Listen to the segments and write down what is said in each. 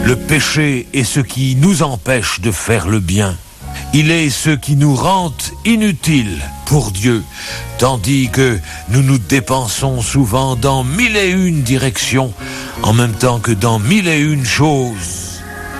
Le péché est ce qui nous empêche de faire le bien. Il est ce qui nous rend inutiles pour Dieu, tandis que nous nous dépensons souvent dans 1001 directions, en même temps que dans 1001 choses.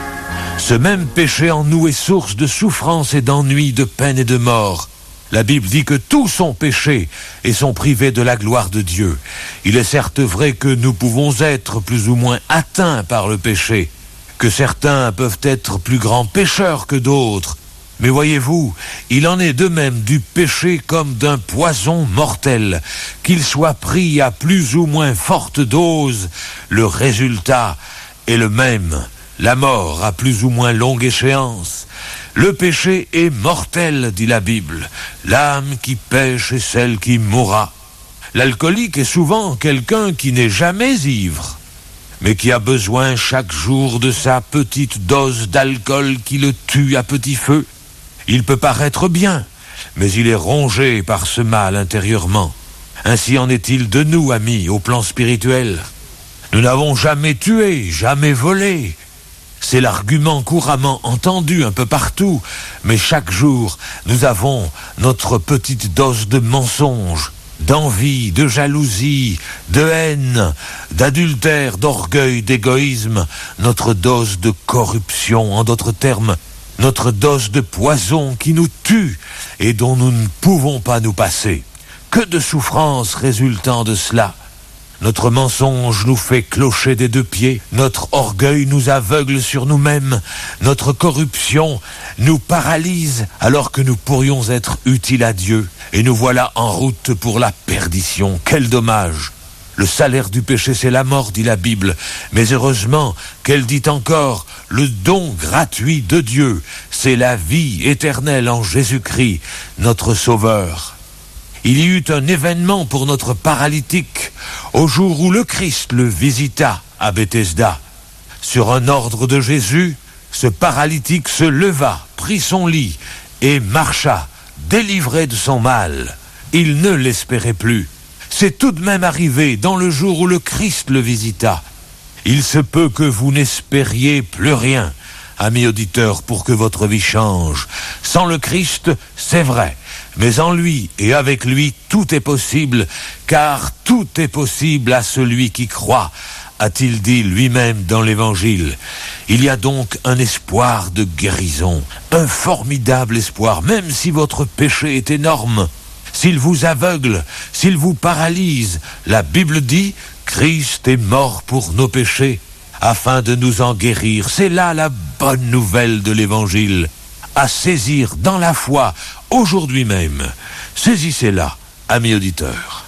Ce même péché en nous est source de souffrance et d'ennui, de peine et de mort. La Bible dit que tous ont péché et sont privés de la gloire de Dieu. Il est certes vrai que nous pouvons être plus ou moins atteints par le péché, que certains peuvent être plus grands pécheurs que d'autres. Mais voyez-vous, il en est de même du péché comme d'un poison mortel. Qu'il soit pris à plus ou moins forte dose, le résultat est le même, la mort à plus ou moins longue échéance. Le péché est mortel, dit la Bible. L'âme qui pêche est celle qui mourra. L'alcoolique est souvent quelqu'un qui n'est jamais ivre, mais qui a besoin chaque jour de sa petite dose d'alcool qui le tue à petit feu. Il peut paraître bien, mais il est rongé par ce mal intérieurement. Ainsi en est-il de nous, amis, au plan spirituel. Nous n'avons jamais tué, jamais volé. C'est l'argument couramment entendu un peu partout, mais chaque jour, nous avons notre petite dose de mensonge, d'envie, de jalousie, de haine, d'adultère, d'orgueil, d'égoïsme, notre dose de corruption, en d'autres termes, notre dose de poison qui nous tue et dont nous ne pouvons pas nous passer. Que de souffrances résultant de cela. Notre mensonge nous fait clocher des deux pieds, notre orgueil nous aveugle sur nous-mêmes, notre corruption nous paralyse alors que nous pourrions être utiles à Dieu, et nous voilà en route pour la perdition. Quel dommage! Le salaire du péché, c'est la mort, dit la Bible. Mais heureusement qu'elle dit encore, le don gratuit de Dieu, c'est la vie éternelle en Jésus-Christ, notre Sauveur. Il y eut un événement pour notre paralytique, au jour où le Christ le visita à Bethesda. Sur un ordre de Jésus, ce paralytique se leva, prit son lit et marcha, délivré de son mal. Il ne l'espérait plus. C'est tout de même arrivé dans le jour où le Christ le visita. Il se peut que vous n'espériez plus rien, amis auditeurs, pour que votre vie change. Sans le Christ, c'est vrai, mais en lui et avec lui, tout est possible, car tout est possible à celui qui croit, a-t-il dit lui-même dans l'Évangile. Il y a donc un espoir de guérison, un formidable espoir, même si votre péché est énorme. S'il vous aveugle, s'il vous paralyse, la Bible dit « Christ est mort pour nos péchés, afin de nous en guérir ». C'est là la bonne nouvelle de l'Évangile, à saisir dans la foi, aujourd'hui même. Saisissez-la, amis auditeurs.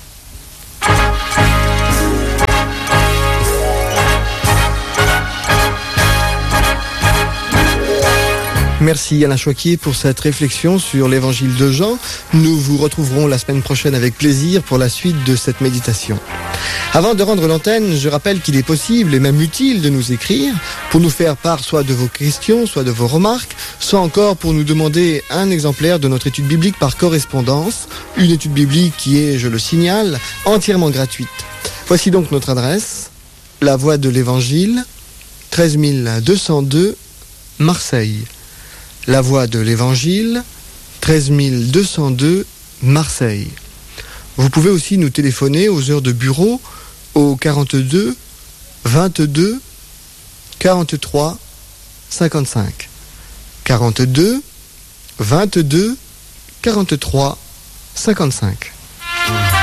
Merci Alain Choquet pour cette réflexion sur l'évangile de Jean. Nous vous retrouverons la semaine prochaine avec plaisir pour la suite de cette méditation. Avant de rendre l'antenne, je rappelle qu'il est possible et même utile de nous écrire pour nous faire part soit de vos questions, soit de vos remarques, soit encore pour nous demander un exemplaire de notre étude biblique par correspondance, une étude biblique qui est, je le signale, entièrement gratuite. Voici donc notre adresse, La Voix de l'Évangile, 13 202, Marseille. La Voix de l'Évangile, 13 202, Marseille. Vous pouvez aussi nous téléphoner aux heures de bureau au 42 22 43 55. 42 22 43 55.